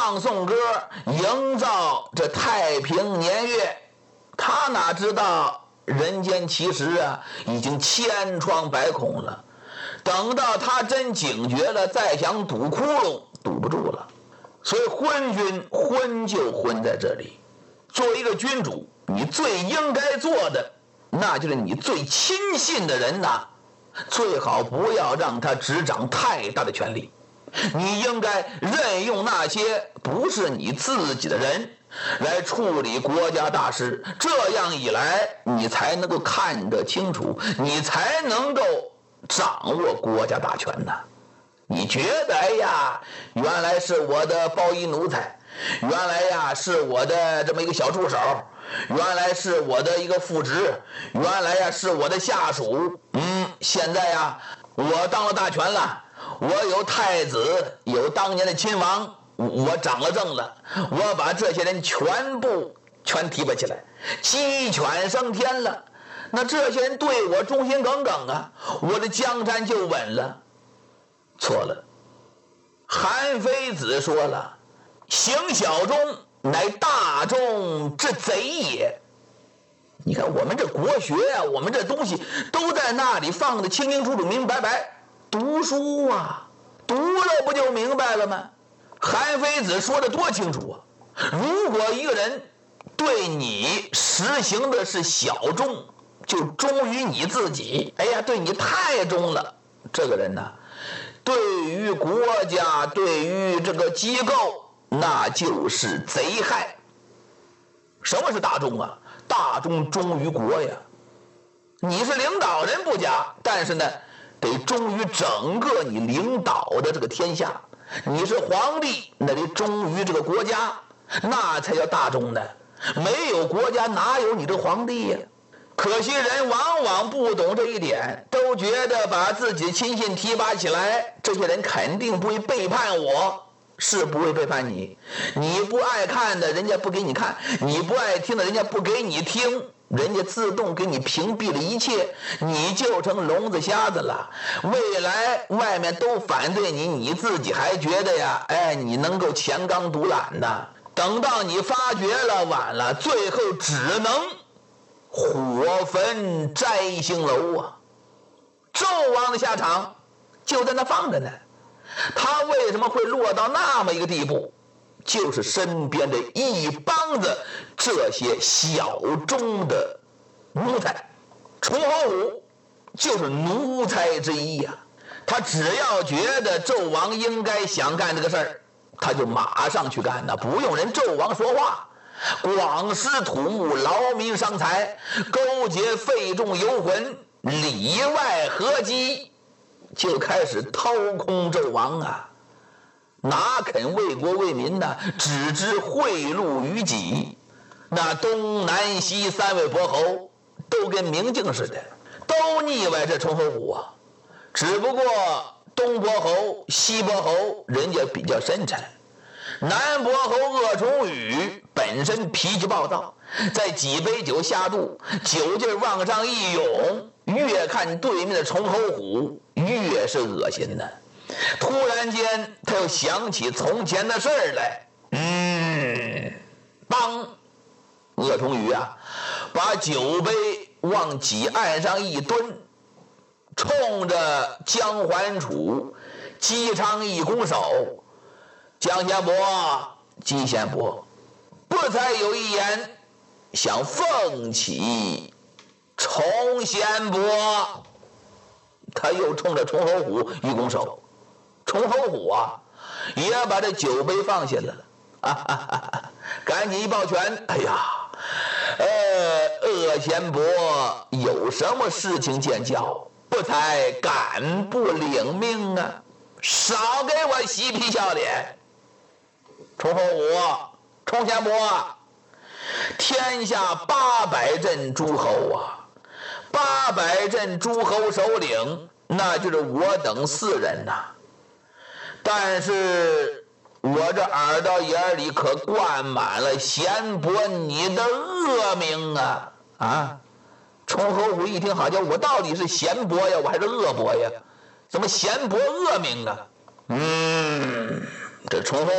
唱颂歌，营造这太平年月。他哪知道人间其实啊已经千疮百孔了，等到他真警觉了，再想堵窟窿堵不住了。所以昏君昏就昏在这里。作为一个君主，你最应该做的，那就是你最亲信的人呐，最好不要让他执掌太大的权力。你应该任用那些不是你自己的人来处理国家大事，这样一来你才能够看得清楚，你才能够掌握国家大权呢。你觉得哎呀，原来是我的包衣奴才，原来呀是我的这么一个小助手，原来是我的一个副职，原来呀是我的下属，现在呀我当了大权了，我有太子，有当年的亲王，我掌了政了，我把这些人全提拔起来，鸡犬升天了。那这些人对我忠心耿耿啊，我的江山就稳了。错了，韩非子说了，行小忠，乃大众之贼也。你看我们这国学啊，我们这东西都在那里放的清清楚楚明明白白，读书啊，读了不就明白了吗？韩非子说的多清楚啊！如果一个人对你实行的是小忠，就忠于你自己，哎呀，对你太忠了，这个人呢，对于国家，对于这个机构，那就是贼害。什么是大忠啊？大忠忠于国呀。你是领导人不假，但是呢，得忠于整个你领导的这个天下。你是皇帝，那得忠于这个国家，那才叫大忠呢。没有国家，哪有你这皇帝呀？可惜人往往不懂这一点，都觉得把自己的亲信提拔起来，这些人肯定不会背叛我。是不会背叛你，你不爱看的人家不给你看，你不爱听的人家不给你听，人家自动给你屏蔽了一切，你就成聋子瞎子了。未来外面都反对你，你自己还觉得呀，哎，你能够乾纲独揽的。等到你发觉了，晚了，最后只能火焚摘星楼啊！纣王的下场就在那放着呢。他为什么会落到那么一个地步？就是身边的一帮子这些小忠的奴才。崇侯虎就是奴才之一呀。他只要觉得纣王应该想干这个事儿，他就马上去干，那不用人纣王说话。广施土木，劳民伤财，勾结费仲游魂，里外合击，就开始掏空纣王啊！哪肯为国为民呢？只知贿赂于己。那东南西三位伯侯都跟明镜似的，都腻歪这崇侯虎啊。只不过东伯侯、西伯侯人家比较深沉，南伯侯鄂崇禹本身脾气暴躁，在几杯酒下肚，酒劲往上一涌，越看对面的崇侯虎越是恶心的。突然间他又想起从前的事儿来，当鄂崇禹啊，把酒杯往几岸上一蹲，冲着姜桓楚姬昌一拱手，姜贤伯、姬贤伯，不才有一言，想奉起崇贤伯。他又冲着崇侯虎一拱手，崇侯虎啊，也把这酒杯放下了，赶紧一抱拳，哎呀，鄂贤伯有什么事情见教，不才敢不领命啊，少给我嬉皮笑脸。崇侯虎、崇贤伯，天下800镇诸侯啊，800镇诸侯首领，那就是我等4人呐。但是我这耳朵眼里可灌满了贤伯你的恶名啊！崇侯虎一听，好家伙，我到底是贤伯呀，我还是恶伯呀？怎么贤伯恶名啊？这崇侯